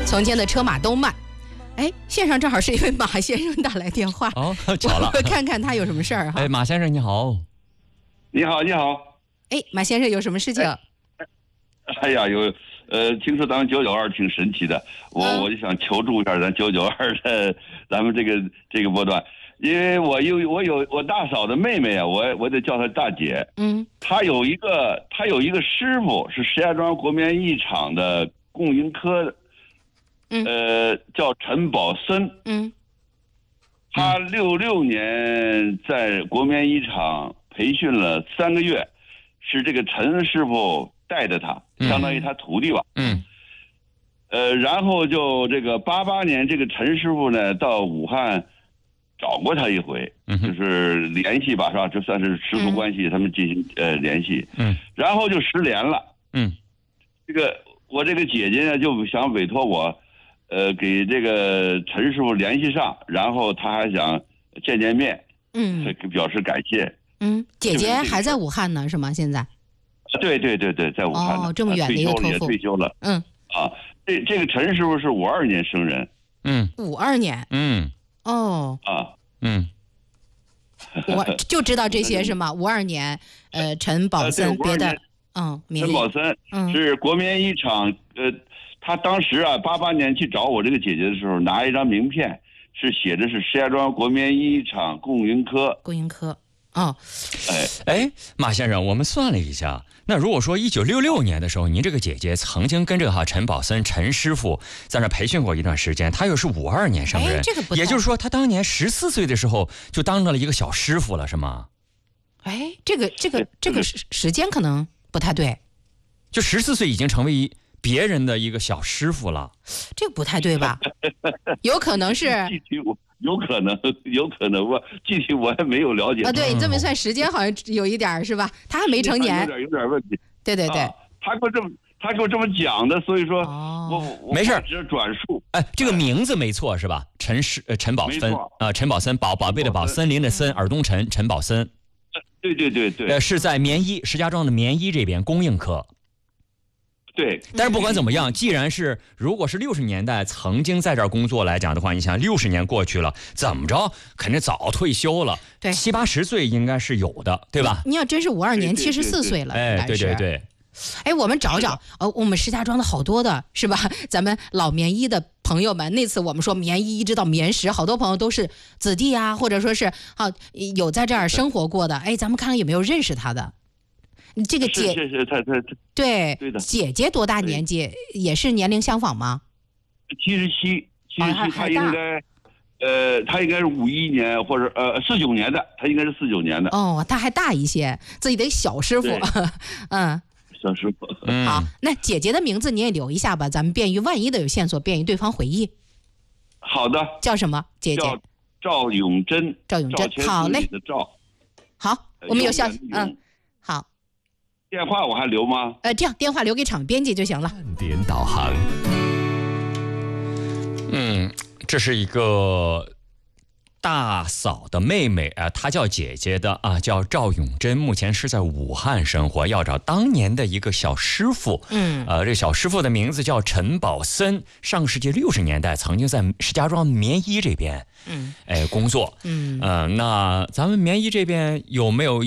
从前的车马都慢。哎，线上正好是一位马先生打来电话， 哦，巧了， 看看他有什么事儿哈。 哎，马先生你好。 你好，你好。 哎，马先生有什么事情？ 哎呀，听说咱们992挺神奇的，我就想求助一下咱992的咱们这个波段，因为我有我大嫂的妹妹啊，我得叫她大姐。她有一个师傅是石家庄国棉艺厂的供应科的。叫陈宝森。他66年在国棉艺厂培训了3个月，是这个陈师傅带着他，相当于他徒弟吧。然后就这个88年，这个陈师傅呢到武汉找过他一回，就是联系吧，是吧？这算是师徒关系，他们进行联系。然后就失联了。我这个姐姐呢就想委托我。给这个陈师傅联系上，然后他还想见面，表示感谢。 姐姐还在武汉呢，是吗？现在？ 对，在武汉。 哦，这么远的一个托付， 退休了。这个陈师傅是52年生人。 52年。我就知道这些是吗？52年，陈宝森，别的， 陈宝森是国棉艺厂，他当时啊，88年去找我这个姐姐的时候，拿一张名片，是写的是石家庄国棉艺厂供应科。 哎，马先生，我们算了一下，那如果说1966年的时候，您这个姐姐曾经跟这个陈宝森陈师傅在那培训过一段时间，他又是52年生人，也就是说他当年14岁的时候就当了一个小师傅了，是吗？ 哎，这个时间可能不太对， 就14岁已经成为别人的一个小师傅了， 这个不太对吧？有可能是有可能吧，具体我还没有了解啊。对，你这么算时间好像有一点是吧？他还没成年， 有点问题。 对， 他给我这么讲的，所以说我没事， 只是转述。 哎，这个名字没错是吧？陈宝森啊，陈宝森，宝贝的宝，森林的森，尔东陈宝森。 对， 是在石家庄的棉衣这边供应科。 对， 但是不管怎么样，既然是如果是60年代曾经在这儿工作来讲的话，你想60年过去了，怎么着肯定早退休了， 对 ，70、80岁应该是有的，对吧？ 你要真是52年74岁了， 哎，对。 哎，我们找找，我们石家庄的好多的是吧？咱们老棉衣的朋友们，那次我们说棉衣一直到棉食，好多朋友都是子弟啊，或者说是有在这儿生活过的，哎，咱们看看有没有认识他的。这个姐是他对的， 姐姐多大年纪？也是年龄相仿吗 ？77，他应该他应该是51年或者49年的，他应该是49年的。 哦，他还大一些，自己的小师傅。 小师傅。 好，那姐姐的名字你也留一下吧，咱们便于万一的有线索，便于对方回忆。 好的。 叫什么？姐姐叫赵永珍。 好嘞。好，我们有消息。好。 电话我还留吗？ 这样电话留给场编辑就行了。 看点导航。 这是一个大嫂的妹妹啊，她叫姐姐的啊，叫赵永珍，目前是在武汉生活，要找当年的一个小师傅。这小师傅的名字叫陈宝森，上世纪60年代曾经在石家庄棉衣这边工作。那咱们棉衣这边有没有